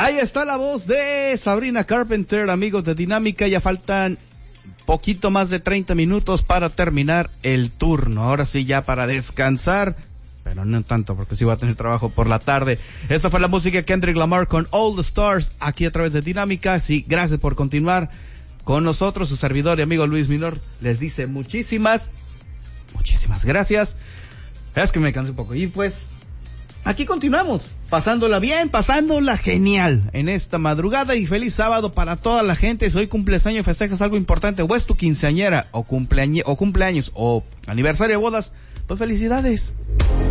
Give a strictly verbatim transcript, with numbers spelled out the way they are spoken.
Ahí está la voz de Sabrina Carpenter, amigos de Dinámica. Ya faltan poquito más de treinta minutos para terminar el turno. Ahora sí, ya para descansar, pero no tanto porque sí va a tener trabajo por la tarde. Esta fue la música de Kendrick Lamar con All the Stars, aquí a través de Dinámica. Sí, gracias por continuar con nosotros. Su servidor y amigo Luis Minor les dice muchísimas, muchísimas gracias. Es que me cansé un poco. Y pues, aquí continuamos, pasándola bien, pasándola genial en esta madrugada, y feliz sábado para toda la gente. Si hoy cumpleaños, festejas algo importante, o es tu quinceañera, o cumpleaños, o cumpleaños, o aniversario de bodas, pues felicidades.